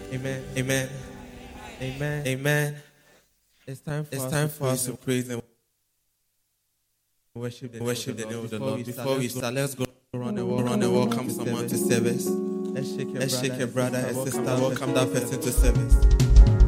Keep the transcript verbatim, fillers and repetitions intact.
Amen. Amen. Amen. Amen. It's time for, It's us, time to for us to praise and worship the, worship the name of the Lord. Lord. Before we start, let's go around and around and welcome someone to service. Let's shake your Let's brother, shake your brother and sister. Welcome Welcome that that person person to to service.